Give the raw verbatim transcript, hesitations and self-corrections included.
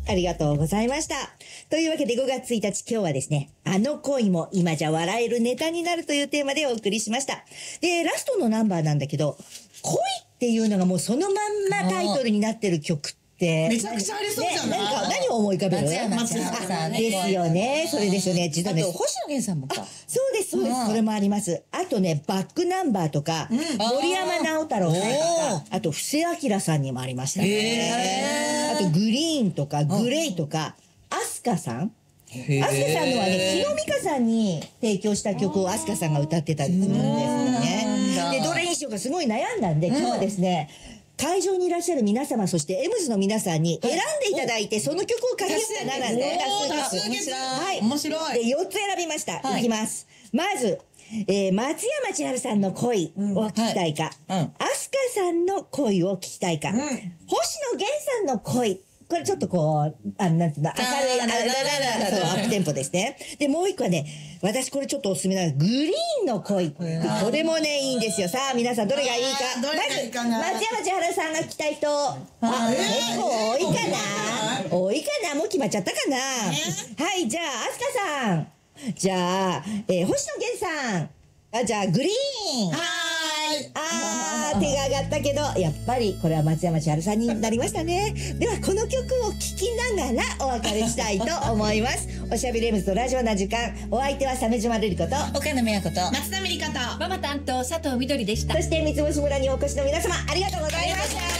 ありがとうございました。というわけでごがつついたち、今日はですね、あの恋も今じゃ笑えるネタになるというテーマでお送りしました。で、ラストのナンバーなんだけど、恋っていうのがもうそのまんまタイトルになってる曲って、 めちゃくちゃありそうじゃない、 ね、なんか何を思い浮かべる？ 松山千春さんね。 ですよね。それですよね。実はね。 あと、星野源さんもか。 そうです、そうです。それもあります。あとね、バックナンバーとか、森山直太朗さんとか、あと、布施明さんにもありましたね。あと、グリーンとか、グレイとか、アスカさん。アスカさんのはね、木野美香さんに提供した曲をアスカさんが歌ってたんですよね。で、どれにしようかすごい悩んだんで、今日はですね、会場にいらっしゃる皆様、そしてエムズの皆さんに選んでいただいて、その曲をかけようかななんて。 多数決。 はい。 面白い。 で、よっつ選びました。いきます。まず、えー、松山千春さんの恋を聞きたいか、アスカさんの恋を聞きたいか、星野源さんの恋。これちょっとこう、あの、なんていうの、明るい、あらららら、そう、アップテンポですね。で、もう一個はね、私これちょっとおすすめなのグリーンの恋。これもね、いいんですよ。さあ、皆さんどれがいいか。 どれがいいかな。 まず、松山千春さんが聞きたいと、あ、結構多いかな多いかなもう決まっちゃったかなはい、じゃあ、アスカさん。じゃあ、えー、星野源さん。あ、じゃあ、グリーン。 はーい。 あー、手が上がったけど、やっぱりこれは松山千春さんになりましたね。では、この曲を聴きながらお別れしたいと思います。おしゃべりエムズとラジオな時間。お相手は鮫島瑠璃子と、 岡野美和子と、 松田美里香と、 ママ担当佐藤みどりでした。 そして三つ星村にお越しの皆様、ありがとうございました。